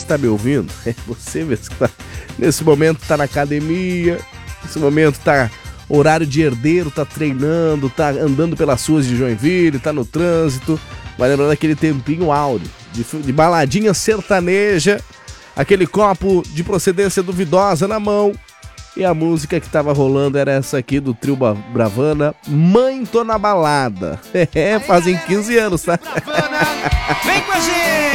que tá me ouvindo, você mesmo que tá, nesse momento tá na academia, nesse momento tá horário de herdeiro, tá treinando, tá andando pelas ruas de Joinville, tá no trânsito, vai lembrar daquele tempinho áureo, de baladinha sertaneja, aquele copo de procedência duvidosa na mão. E a música que tava rolando era essa aqui do trio Bravana, Mãe Tô na Balada. Fazem 15 anos, tá? Vem com a gente!